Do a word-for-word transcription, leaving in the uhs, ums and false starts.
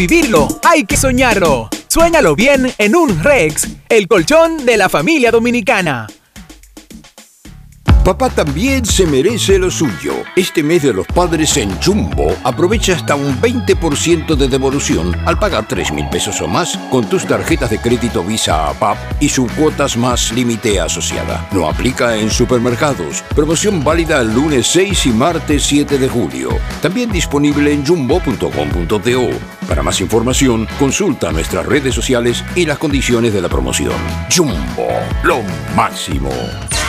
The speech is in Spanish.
vivirlo, hay que soñarlo. Suéñalo bien en un Rex, el colchón de la familia dominicana. Papá también se merece lo suyo. Este mes de los padres en Jumbo, aprovecha hasta un veinte por ciento de devolución al pagar tres mil pesos o más con tus tarjetas de crédito Visa a P A P y su cuotas más límite asociada. No aplica en supermercados. Promoción válida el lunes seis y martes siete de julio. También disponible en jumbo punto com punto do. Para más información, consulta nuestras redes sociales y las condiciones de la promoción. Jumbo, lo máximo.